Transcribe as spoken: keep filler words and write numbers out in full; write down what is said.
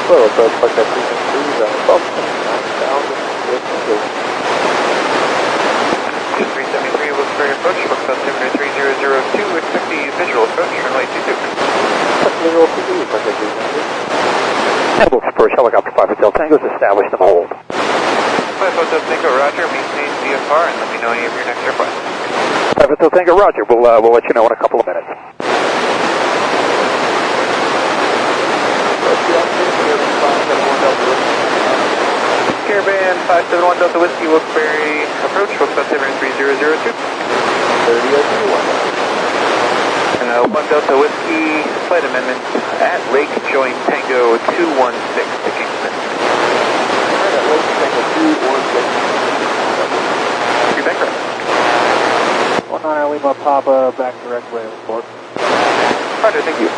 Well, so it's like that frequency, uh, above nine thousand feet. three seventy-three, Wilkes-Barre approach, looks altimeter three zero zero two, expect the visual approach, runway two two. Visual P D, like I do, And Wilkes-Barre helicopter five Hotel Tango is established in hold. five Hotel Tango, roger, maintain V F R and let me know any of your next requests. five Hotel Tango, roger, we'll, uh, we'll let you know in a couple of minutes. Caravan five seven one Delta Whiskey, Wilkes-Barre approach, looks altimeter three zero zero two. thirty oh two, one. Uh, one Delta Whiskey, flight amendment at Lake Joint Tango two one six to Kingston. Alright, at Lake Tango two one six. Three back right. one nine Lima Papa, back direct way, report. Roger, thank you.